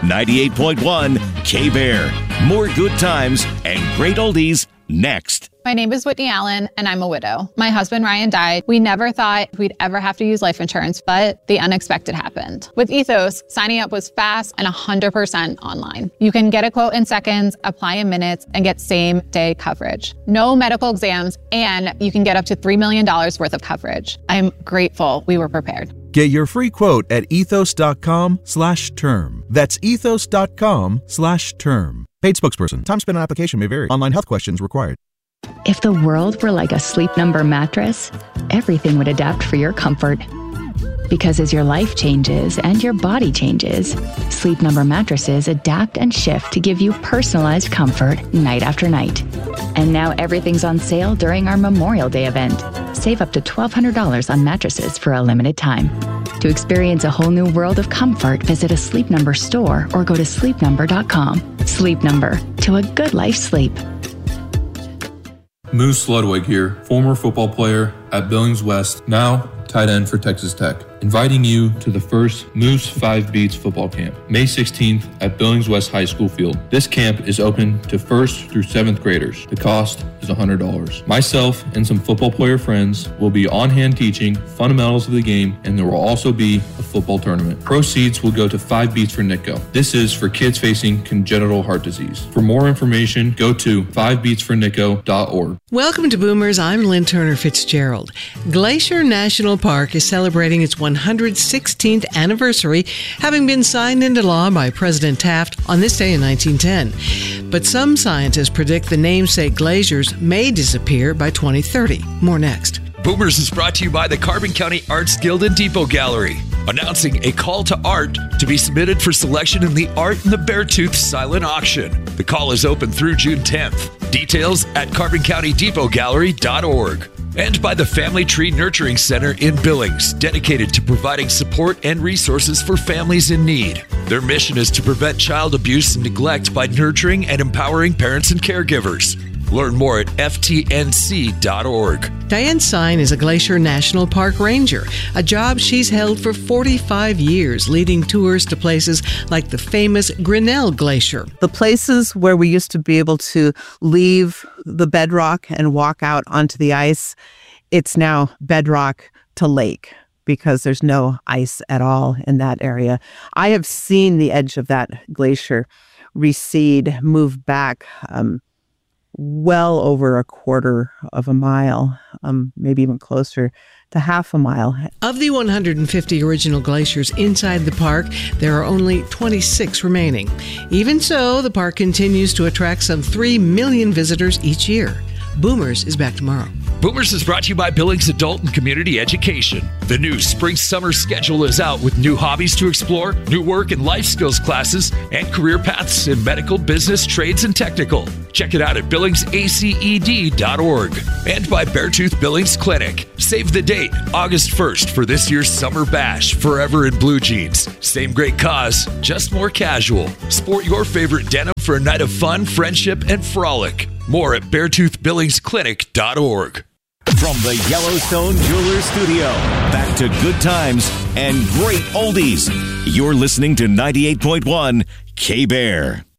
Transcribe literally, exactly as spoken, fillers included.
ninety-eight point one K-Bear. More good times and great oldies next. My name is Whitney Allen, and I'm a widow. My husband, Ryan, died. We never thought we'd ever have to use life insurance, but the unexpected happened. With Ethos, signing up was fast and one hundred percent online. You can get a quote in seconds, apply in minutes, and get same-day coverage. No medical exams, and you can get up to three million dollars worth of coverage. I'm grateful we were prepared. Get your free quote at ethos.com slash term. That's ethos.com slash term. Paid spokesperson. Time spent on application may vary. Online health questions required. If the world were like a Sleep Number mattress, everything would adapt for your comfort. Because as your life changes and your body changes, Sleep Number mattresses adapt and shift to give you personalized comfort night after night. And now everything's on sale during our Memorial Day event. Save up to twelve hundred dollars on mattresses for a limited time. To experience a whole new world of comfort, visit a Sleep Number store or go to sleep number dot com. Sleep Number, to a good life sleep. Moose Ludwig here, former football player at Billings West, now tight end for Texas Tech, inviting you to the first Moose five Beats football camp, May sixteenth at Billings West High School Field. This camp is open to first through seventh graders. The cost is one hundred dollars. Myself and some football player friends will be on hand teaching fundamentals of the game, and there will also be a football tournament. Proceeds will go to five Beats for Nitco. This is for kids facing congenital heart disease. For more information, go to five beats for nitco dot org. Welcome to Boomers. I'm Lynn Turner Fitzgerald. Glacier National Park is celebrating its one hundred sixteenth anniversary, having been signed into law by President Taft on this day in nineteen ten. But some scientists predict the namesake glaciers may disappear by twenty thirty. More next. Boomers is brought to you by the Carbon County Arts Guild and Depot Gallery, announcing a call to art to be submitted for selection in the Art in the Beartooth silent auction. The call is open through June tenth. Details at carbon county depot gallery dot org. And by the Family Tree Nurturing Center in Billings, dedicated to providing support and resources for families in need. Their mission is to prevent child abuse and neglect by nurturing and empowering parents and caregivers. Learn more at f t n c dot org. Diane Sine is a Glacier National Park ranger, a job she's held for forty-five years, leading tours to places like the famous Grinnell Glacier. The places where we used to be able to leave the bedrock and walk out onto the ice, it's now bedrock to lake, because there's no ice at all in that area. I have seen the edge of that glacier recede, move back um, well over a quarter of a mile, um, maybe even closer to half a mile. Of the one hundred fifty original glaciers inside the park, there are only twenty-six remaining. Even so, the park continues to attract some three million visitors each year. Boomers is back tomorrow. Boomers is brought to you by Billings Adult and Community Education. The new spring-summer schedule is out with new hobbies to explore, new work and life skills classes, and career paths in medical, business, trades, and technical. Check it out at billings a c e d dot org. And by Beartooth Billings Clinic. Save the date, August first, for this year's Summer Bash, Forever in Blue Jeans. Same great cause, just more casual. Sport your favorite denim for a night of fun, friendship, and frolic. More at beartooth billings clinic dot org. From the Yellowstone Jewelers Studio, back to good times and great oldies. You're listening to ninety-eight point one K-Bear.